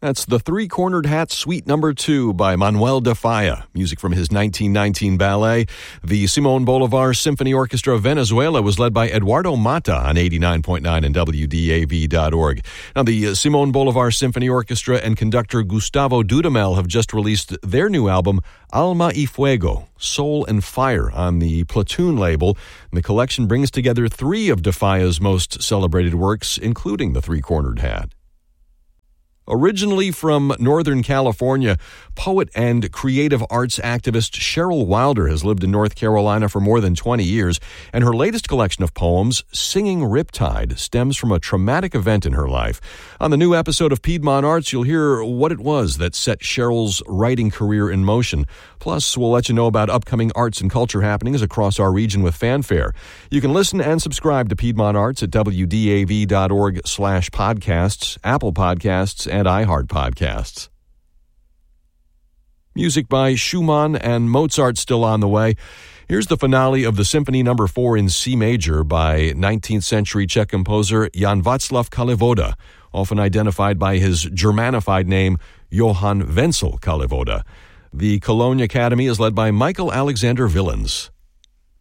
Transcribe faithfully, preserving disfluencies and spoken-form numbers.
That's The Three-Cornered Hat Suite Number two by Manuel de Falla, music from his nineteen nineteen ballet. The Simon Bolivar Symphony Orchestra of Venezuela was led by Eduardo Mata on eighty-nine point nine and W D A V dot org. Now, the Simon Bolivar Symphony Orchestra and conductor Gustavo Dudamel have just released their new album, Alma y Fuego, Soul and Fire, on the Platoon label. And the collection brings together three of de Falla's most celebrated works, including The Three-Cornered Hat. Originally from Northern California, poet and creative arts activist Cheryl Wilder has lived in North Carolina for more than twenty years, and her latest collection of poems, Singing Riptide, stems from a traumatic event in her life. On the new episode of Piedmont Arts, you'll hear what it was that set Cheryl's writing career in motion. Plus, we'll let you know about upcoming arts and culture happenings across our region with fanfare. You can listen and subscribe to Piedmont Arts at W D A V dot org slash podcasts, Apple Podcasts, and iHeart Podcasts. Music by Schumann and Mozart still on the way. Here's the finale of the Symphony Number four in C major by nineteenth century Czech composer Jan Václav Kalivoda, often identified by his Germanified name Johann Wenzel Kalivoda. The Cologne Academy is led by Michael Alexander Villens.